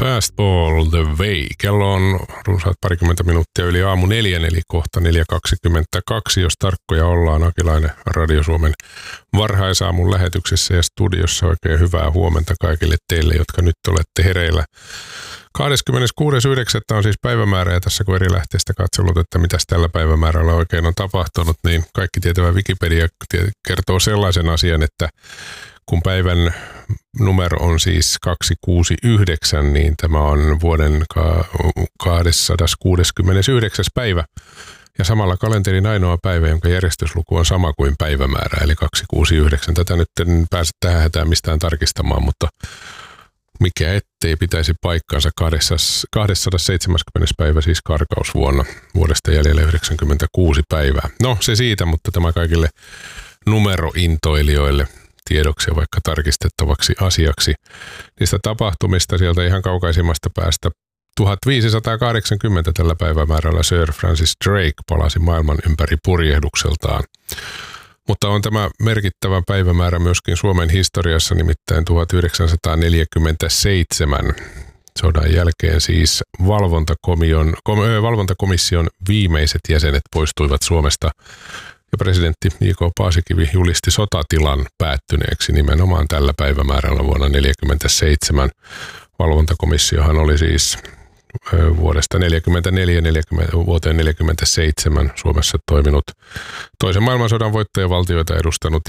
Fastball the way. Kello on runsaat parikymmentä minuuttia yli aamu 4, eli kohta 4.22, jos tarkkoja ollaan. Akilainen Radio Suomen varhaisaamun lähetyksessä ja studiossa. Oikein hyvää huomenta kaikille teille, jotka nyt olette hereillä. 26.9. on siis päivämäärä, ja tässä kun eri lähteistä katsellut, että mitäs tällä päivämäärällä oikein on tapahtunut, niin kaikki tietävä Wikipedia kertoo sellaisen asian, että kun päivän numero on siis 269, niin tämä on vuoden 269. päivä. Ja samalla kalenterin ainoa päivä, jonka järjestysluku on sama kuin päivämäärä, eli 269. Tätä nyt en pääse tähän hätään mistään tarkistamaan, mutta mikä ettei pitäisi paikkansa 270. päivä, siis karkausvuonna, vuodesta jäljellä 96 päivää. No se siitä, mutta tämä kaikille numerointoilijoille tiedoksi ja vaikka tarkistettavaksi asiaksi. Niistä tapahtumista sieltä ihan kaukaisimmasta päästä 1580 tällä päivämäärällä Sir Francis Drake palasi maailman ympäri purjehdukseltaan. Mutta on tämä merkittävä päivämäärä myöskin Suomen historiassa, nimittäin 1947. Sodan jälkeen siis valvontakomission viimeiset jäsenet poistuivat Suomesta ja presidentti J.K. Paasikivi julisti sotatilan päättyneeksi nimenomaan tällä päivämäärällä vuonna 1947. Valvontakomissiohan oli siis vuodesta 1944 vuoteen 1947 Suomessa toiminut toisen maailmansodan voittajavaltioita edustanut